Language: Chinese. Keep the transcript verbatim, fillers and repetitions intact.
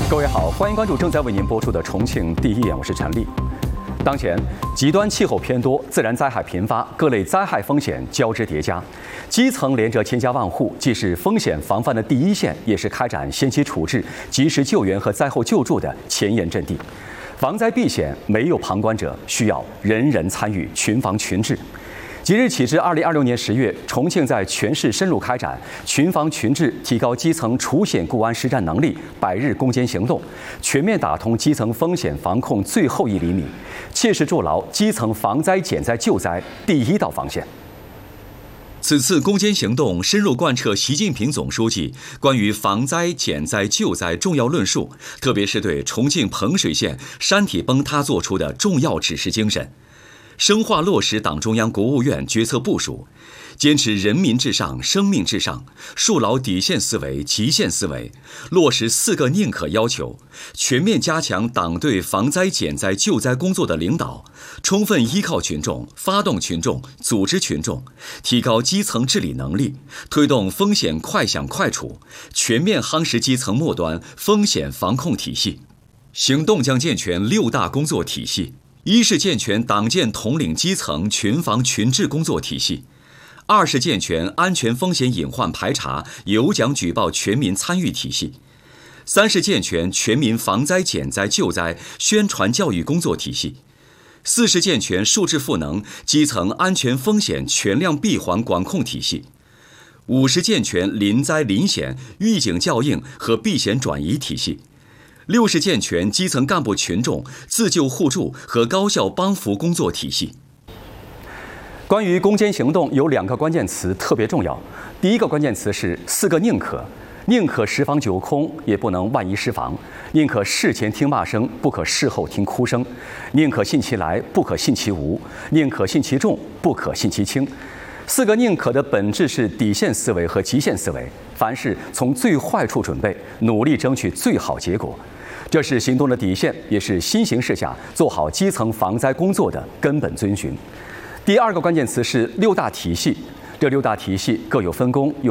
各位好，欢迎关注正在为您播出的《重庆第一眼》，我是陈丽。当前极端气候偏多，自然灾害频发，各类灾害风险交织叠加，基层连着千家万户，既是风险防范的第一线，也是开展先期处置、及时救援和灾后救助的前沿阵地。防灾避险没有旁观者，需要人人参与，群防群治。即日起至二零二六年十月，重庆在全市深入开展群防群治、提高基层除险固安实战能力百日攻坚行动，全面打通基层风险防控最后一厘米，切实筑牢基层防灾减灾救灾第一道防线。 此次攻坚行动深入贯彻习近平总书记关于防灾减灾救灾重要论述，特别是对重庆彭水县山体崩塌作出的重要指示精神。深化落实党中央、国务院决策部署，坚持人民至上、生命至上，树牢底线思维、极限思维，落实四个宁可要求，全面加强党对防灾减灾救灾工作的领导，充分依靠群众、发动群众、组织群众，提高基层治理能力，推动风险快想快处，全面夯实基层末端风险防控体系。行动将健全六大工作体系。一是健全党建统领基层群防群治工作体系；二是健全安全风险隐患排查、有奖举报全民参与体系；三是健全全民防灾减灾救灾宣传教育工作体系；四是健全数质赋能基层安全风险全量闭环管控体系；五是健全临灾临险预警校应和避险转移体系。六是健全基层干部群众自救互助和高效帮扶工作体系。 关于攻坚行动，有两个关键词特别重要。第一个关键词是四个宁可，宁可十防九空，也不能万一失防；宁可事前听骂声，不可事后听哭声；宁可信其来，不可信其无；宁可信其重，不可信其轻。四个宁可的本质是底线思维和极限思维，凡事从最坏处准备，努力争取最好结果。这是行动的底线，也是新形势下做好基层防灾工作的根本遵循。第二个关键词是六大体系，这六大体系各有分工，有